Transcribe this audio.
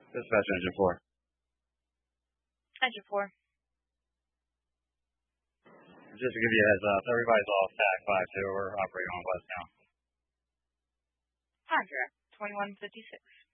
Dispatch engine 4. Engine 4. Just to give you a heads up, everybody's off TAC 5-2. We're operating on west now. Hydra 2156.